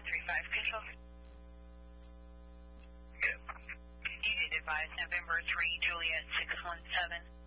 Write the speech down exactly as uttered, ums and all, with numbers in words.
three five, control. Good. You did advise November three, Juliet six one seven.